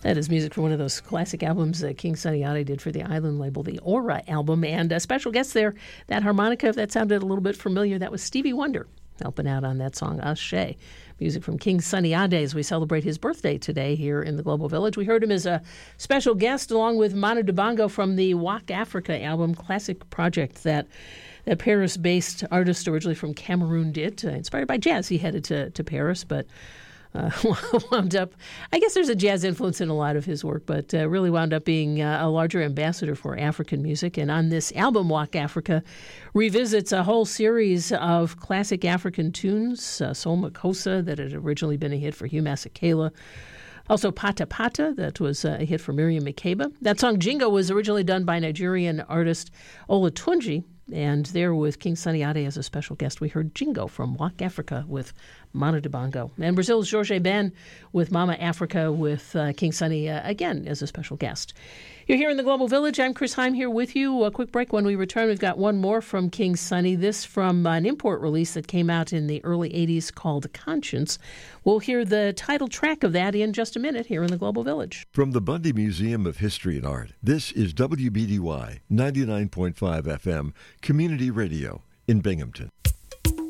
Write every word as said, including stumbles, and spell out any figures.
That is music from one of those classic albums that King Sunny Ade did for the Island label, the Aura album. And a special guest there, that harmonica, if that sounded a little bit familiar, that was Stevie Wonder helping out on that song, Ashe. Music from King Sunny Ade as we celebrate his birthday today here in the Global Village. We heard him as a special guest along with Manu Dibango from the Wak Africa album, classic project that that Paris-based artist originally from Cameroon did, uh, inspired by jazz. He headed to, to Paris, but Uh, wound up, I guess there's a jazz influence in a lot of his work, but uh, really wound up being uh, a larger ambassador for African music. And on this album, Wak Africa revisits a whole series of classic African tunes, uh, Soul Makossa, that had originally been a hit for Hugh Masekela. Also, Pata Pata, that was a hit for Miriam Makeba. That song, Jingo, was originally done by Nigerian artist Olatunji. And there with King Sunny Ade as a special guest, we heard Jingo from Wak Africa with Manu Dibango. And Brazil's Jorge Ben with Mama Africa with uh, King Sunny uh, again as a special guest. You're here in the Global Village. I'm Chris Heim here with you. A quick break. When we return, we've got one more from King Sunny. This from an import release that came out in the early eighties called Conscience. We'll hear the title track of that in just a minute here in the Global Village. From the Bundy Museum of History and Art, this is W B D Y ninety-nine point five F M, Community Radio in Binghamton.